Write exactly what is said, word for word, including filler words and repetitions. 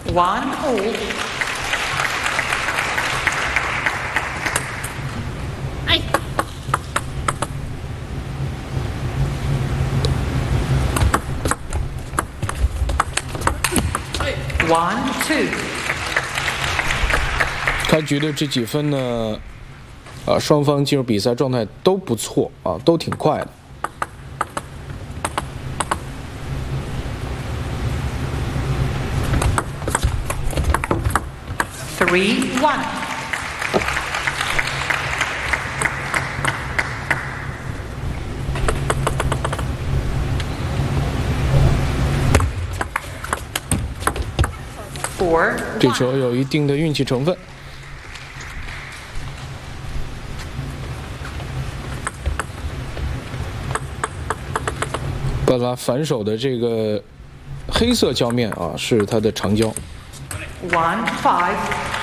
One all. 哎。 One two. 开局的这几分呢，啊，双方进入比赛状态都不错啊，都挺快的。 Three one. Four. 这球有一定的运气成分。巴拉反手的这个黑色胶面啊，是他的长胶。 One five.